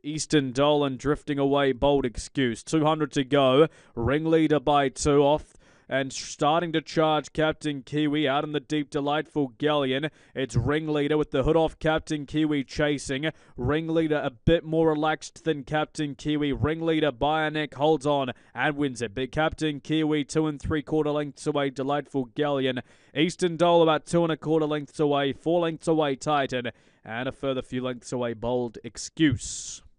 Eastern Dolan drifting away, Bold Excuse. 200 to go. Ringleader by 2 off. And starting to charge Captain Kiwi out in the deep, Delightful Galleon. It's Ringleader with the hood off Captain Kiwi chasing. Ringleader a bit more relaxed than Captain Kiwi. Ringleader by a neck holds on and wins it. But Captain Kiwi 2 3/4 lengths away, Delightful Galleon. Eastern Dole about 2 1/4 lengths away, 4 lengths away, Titan. And a further few lengths away, Bold Excuse.